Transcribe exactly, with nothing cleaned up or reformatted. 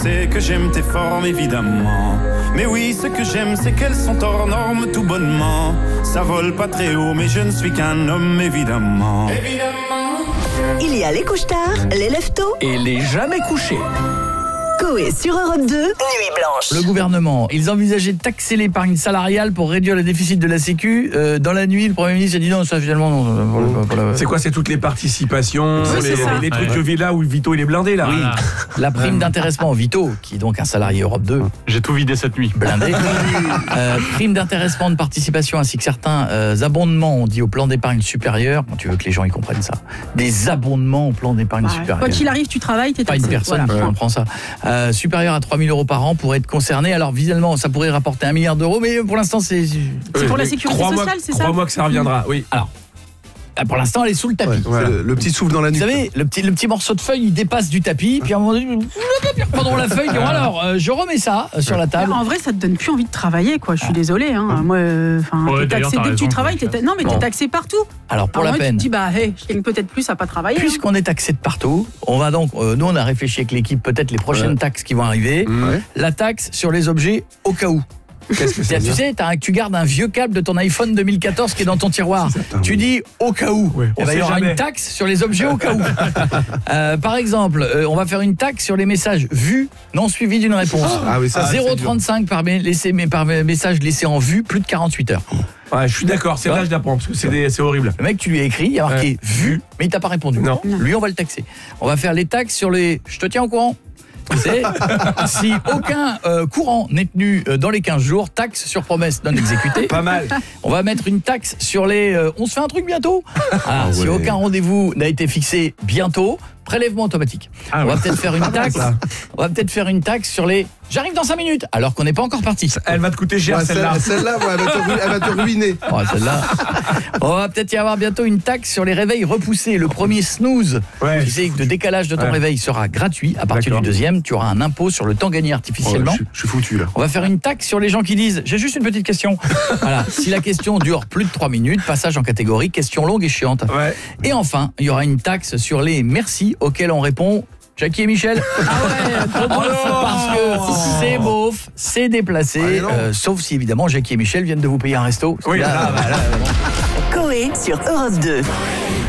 sais que j'aime tes formes évidemment. Mais oui, ce que j'aime c'est qu'elles sont hors normes tout bonnement. Ça vole pas très haut mais je ne suis qu'un homme évidemment. Évidemment. Il y a les couche-tard, les lève-tôt Et les jamais couchés. Coé sur Europe deux, Nuit Blanche. Le gouvernement, ils envisageaient de taxer l'épargne salariale pour réduire le déficit de la Sécu. Euh, dans la nuit, le Premier ministre a dit non, ça finalement non. Pour le, pour le... C'est quoi, c'est toutes les participations, oui, les, les, les trucs ouais. de Villa où Vito il est blindé là. Oui, la prime d'intéressement Vito, qui est donc un salarié Europe deux. J'ai tout vidé cette nuit. Blindé. euh, prime d'intéressement de participation ainsi que certains euh, abondements, on dit au plan d'épargne supérieur. Bon, tu veux que les gens y comprennent ça. Des abondements au plan d'épargne Bah, supérieur. quoi qu'il arrive, tu travailles, t'es Pas taxé. une personne Voilà. qui comprend ça. Euh, supérieur à trois mille euros par an pourrait être concerné. Alors, visuellement, ça pourrait rapporter un milliard d'euros, mais pour l'instant, c'est... C'est pour la sécurité Crois-moi- sociale, c'est ça Crois-moi que ça reviendra, oui. Alors, pour l'instant, elle est sous le tapis. Ouais, Voilà. le, le petit souffle dans la nuit. Vous savez, le petit, le petit morceau de feuille, il dépasse du tapis, puis à un moment donné, pendant la feuille, bon, alors, euh, je remets ça euh, sur la table. En vrai, ça te donne plus envie de travailler, quoi. Je suis désolée. Hein. Moi, euh, enfin, Ouais, t'es d'ailleurs, taxé t'as dès que tu raison, travailles. quoi. T'es ta- Non, mais Bon. t'es taxé partout. Alors, pour Alors la moi, peine, tu te dis, bah, hey, je gagne peut-être plus à pas travailler. hein. puisqu'on est taxé de partout, on va donc, euh, nous, on a réfléchi avec l'équipe, peut-être les prochaines Ouais. taxes qui vont arriver. Ouais. La taxe sur les objets au cas où. Qu'est-ce que c'est? Tu sais, t'as un- tu gardes un vieux câble de ton iPhone deux mille quatorze qui est dans ton tiroir. Tu dis au cas où. Ouais, Eh on ben, il y sait aura jamais. une taxe sur les objets au cas où. Euh, par exemple, euh, on va faire une taxe sur les messages vus non suivis d'une réponse. Ah oui, ça, c'est zéro virgule dur. trente-cinq par, mé- laissé- mais par message laissé en vue, plus de quarante-huit heures. Ouais, je suis d'accord, c'est là je l'apprends parce que c'est des- c'est horrible. Le mec, tu lui as écrit, il a marqué Ouais. vu, mais il t'a pas répondu. Non. Lui, on va le taxer. On va faire les taxes sur les... Je te tiens au courant. Tu sais, si aucun euh, courant n'est tenu euh, dans les quinze jours, taxe sur promesse non exécutée. Pas mal. On va mettre une taxe sur les... euh, on se fait un truc bientôt. Ah, Si ouais. aucun rendez-vous n'a été fixé bientôt, prélèvement automatique. Ah on va ouais. peut-être faire une taxe. ça. On va peut-être faire une taxe sur les... J'arrive dans cinq minutes, alors qu'on n'est pas encore parti. Elle va te coûter cher Ouais, celle-là. celle- Celle-là, ouais, elle, va te ru- elle va te ruiner. Oh, celle-là. On va peut-être y avoir bientôt une taxe sur les réveils repoussés. Le premier snooze, Ouais. tu sais que le décalage de ton Ouais. réveil sera gratuit. À partir D'accord. du deuxième, tu auras un impôt sur le temps gagné Oh, artificiellement. je, suis- je suis foutu là. On va faire une taxe sur les gens qui disent « J'ai juste une petite question ». Voilà. Si la question dure plus de trois minutes, passage en catégorie question longue et chiante. Ouais. Et enfin, il y aura une taxe sur les merci auxquels on répond Jackie et Michel. Ah ouais, Oh, parce que c'est beauf, c'est déplacé, Allez, non. euh, sauf si évidemment Jackie et Michel viennent de vous payer un resto. Oui, Là, là, bah, là, Coé sur Europe deux.